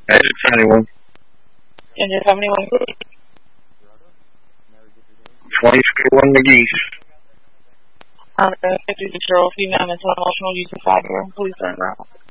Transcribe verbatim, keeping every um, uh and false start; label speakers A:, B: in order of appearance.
A: Exit seventy-one.
B: Engine seventy-one.
A: twenty twenty-one McGee's.
B: I'm a fifty-six-year-old female mental emotional use of five-year. Please turn around.